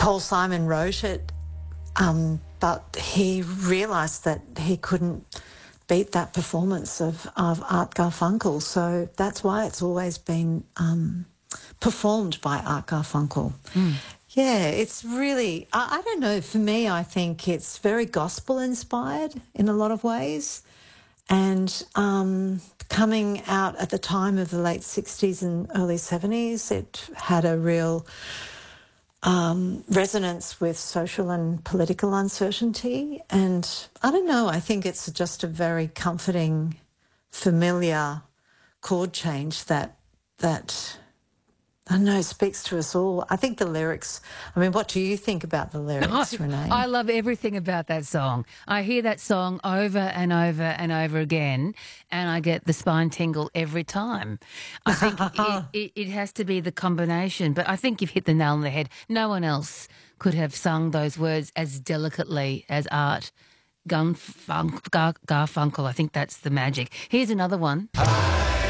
Paul Simon wrote it, but he realised that he couldn't beat that performance of Art Garfunkel. So that's why it's always been performed by Art Garfunkel. Yeah, it's really, I don't know, for me, I think it's very gospel inspired in a lot of ways. And coming out at the time of the late 60s and early 70s, it had a real resonance with social and political uncertainty. And I don't know, I think it's just a very comforting, familiar chord change that I don't know, speaks to us all. I think the lyrics, I mean, what do you think about the lyrics, Renee? I love everything about that song. I hear that song over and over and over again, and I get the spine tingle every time. I think it has to be the combination, but I think you've hit the nail on the head. No one else could have sung those words as delicately as Art Garfunkel. I think that's the magic. Here's another one.